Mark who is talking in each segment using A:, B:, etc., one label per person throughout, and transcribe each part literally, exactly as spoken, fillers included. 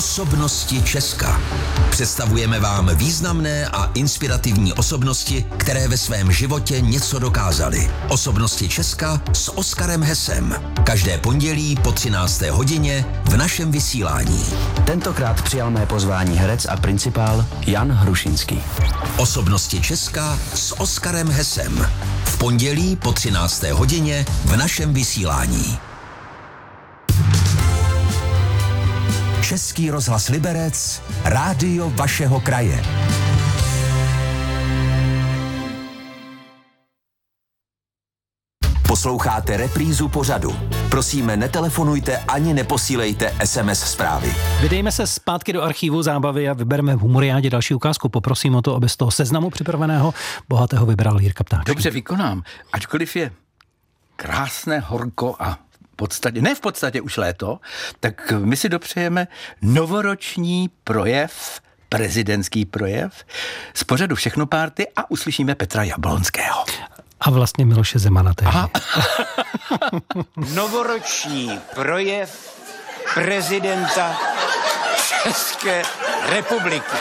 A: Osobnosti Česka. Představujeme vám významné a inspirativní osobnosti, které ve svém životě něco dokázaly. Osobnosti Česka s Oskarem Hesem. Každé pondělí po třinácté hodině v našem vysílání.
B: Tentokrát přijal mé pozvání herec a principál Jan Hrušinský.
A: Osobnosti Česka s Oskarem Hesem. V pondělí po třinácté hodině v našem vysílání. Český rozhlas Liberec, rádio vašeho kraje. Posloucháte reprízu pořadu. Prosíme, netelefonujte ani neposílejte es em es zprávy.
C: Vydejme se zpátky do archívu zábavy a vybereme v Humoriádě další ukázku. Poprosím o to, aby z toho seznamu připraveného bohatého vybral Jirka Ptáček.
D: Dobře, vykonám. Ačkoliv je krásné, horko a v podstatě, ne v podstatě už léto, tak my si dopřejeme novoroční projev, prezidentský projev z pořadu Všechno párty a uslyšíme Petra Jablonského.
C: A vlastně Miloše Zemana tehdy.
E: Novoroční projev prezidenta České republiky.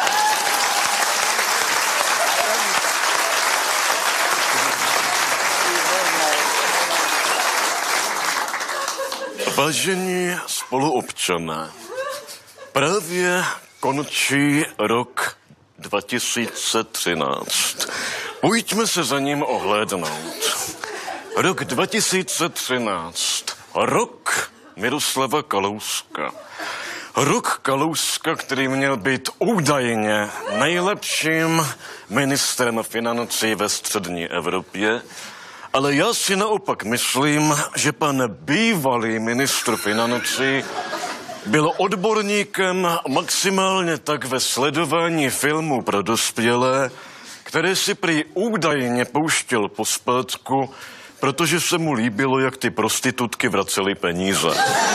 F: Vážení spoluobčané, právě končí rok dva tisíce třináct. Pojďme se za ním ohlédnout. Rok dva tisíce třináct. Rok Miroslava Kalouska. Rok Kalouska, který měl být údajně nejlepším ministrem financí ve střední Evropě, ale já si naopak myslím, že pan bývalý ministr financí byl odborníkem maximálně tak ve sledování filmů pro dospělé, které si prý údajně pouštěl pospátku, protože se mu líbilo, jak ty prostitutky vracely peníze.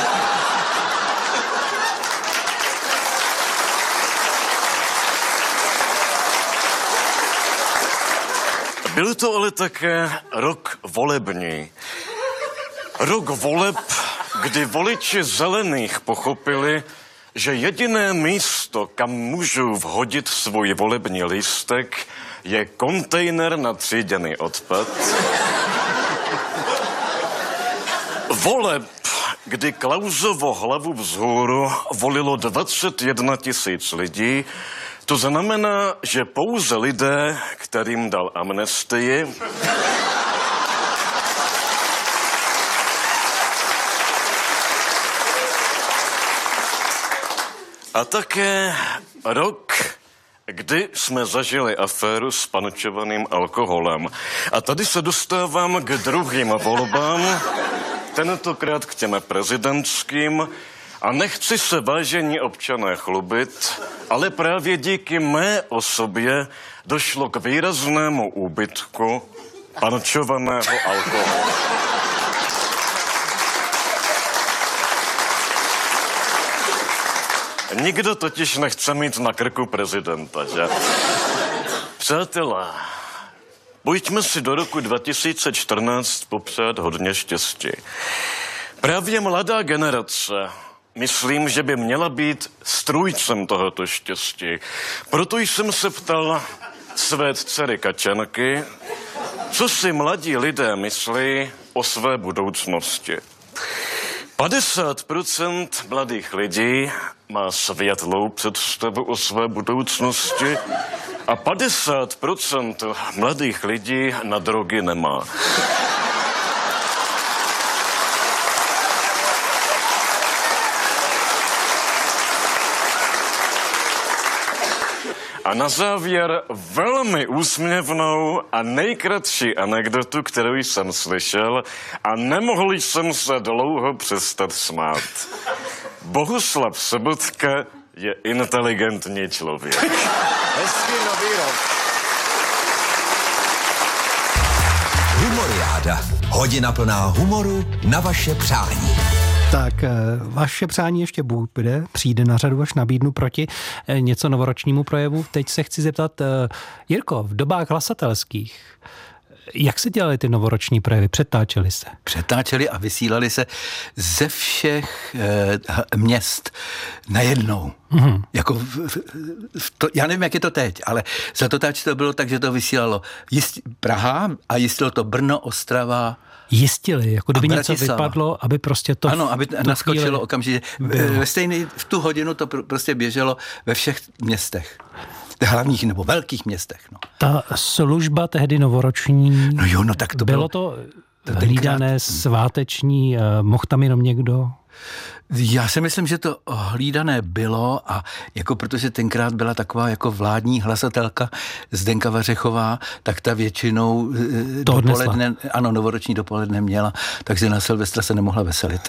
F: Byl to ale také rok volební. Rok voleb, kdy voliči zelených pochopili, že jediné místo, kam můžou vhodit svůj volební lístek, je kontejner na tříděný odpad. Voleb, kdy Klausovo hlavu vzhůru volilo dvacet jedna tisíc lidí, to znamená, že pouze lidé, kterým dal amnestii, a také rok, kdy jsme zažili aféru s pančovaným alkoholem. A tady se dostávám k druhým volbám, tentokrát k těm prezidentským. A nechci se, vážení občané, chlubit, ale právě díky mé osobě došlo k výraznému úbytku pančovaného alkoholu. Nikdo totiž nechce mít na krku prezidenta, že? Přátelé, pojďme si do roku dva tisíce čtrnáct popřát hodně štěstí. Právě mladá generace, myslím, že by měla být strůjcem tohoto štěstí. Proto jsem se ptal své dcery Kačanky, co si mladí lidé myslí o své budoucnosti. padesát procent mladých lidí má světlou představu o své budoucnosti a padesát procent mladých lidí na drogy nemá. A na závěr velmi úsměvnou a nejkratší anekdotu, kterou jsem slyšel a nemohl jsem se dlouho přestat smát. Bohuslav Sobotka je inteligentní člověk.
E: Hezký nový rok.
A: Humoriáda. Hodina plná humoru na vaše přání.
C: Tak vaše přání ještě bude, přijde na řadu, až nabídnu proti něco novoročnímu projevu. Teď se chci zeptat, Jirko, v dobách hlasatelských, Jak se dělaly ty novoroční projevy? Přetáčely se?
D: Přetáčely a vysílali se ze všech e, měst najednou. Mm-hmm. Jako v, v, v to, já nevím, jak je to teď, ale za to táč to bylo tak, že to vysílalo jist, Praha a jistilo to Brno, Ostrava,
C: jistili, jako kdyby něco vypadlo, aby prostě to...
D: Ano, aby naskočilo okamžitě. Ve stejný, v tu hodinu to pr- prostě běželo ve všech městech. Hlavních nebo velkých městech. No.
C: Ta služba tehdy novoroční,
D: no jo, no tak to
C: bylo,
D: bylo
C: to hlídané, sváteční, mohl tam jenom někdo?
D: Já si myslím, že to hlídané bylo a jako protože tenkrát byla taková jako vládní hlasatelka Zdenka Vařechová, tak ta většinou
C: to
D: dopoledne,
C: odnesla.
D: ano, novoroční dopoledne měla, takže na Silvestra se nemohla veselit.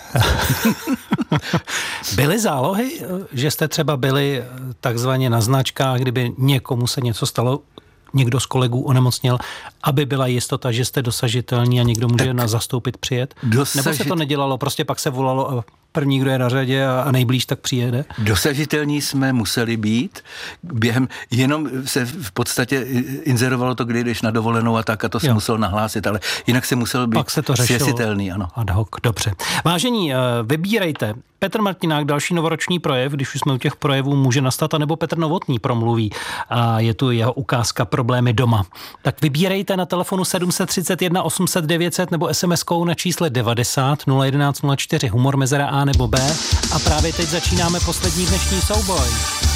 C: Byly zálohy, že jste třeba byli takzvaně na značkách, kdyby někomu se něco stalo, někdo z kolegů onemocněl, aby byla jistota, že jste dosažitelní a někdo může tak na zastoupit přijet? Dosažit... Nebo se to nedělalo, prostě pak se volalo a první, kdo je na řadě a nejblíž, tak přijede?
D: Dosažitelní jsme museli být. Během, jenom se v podstatě inzerovalo to, kdy jdeš na dovolenou a tak a to se musel nahlásit, ale jinak se musel být svěsitelný. Ano.
C: Ad hoc, dobře. Vážení, vybírejte. Petr Martinák, další novoroční projev, když už jsme u těch projevů, může nastat, anebo Petr Novotný promluví a je tu jeho ukázka Problémy doma. Tak vybírejte na telefonu sedm tři jedna osm set devět set nebo es em eskou na čísle devadesát nula jedenáct nula čtyři, humor mezera A nebo B a právě teď začínáme poslední dnešní souboj.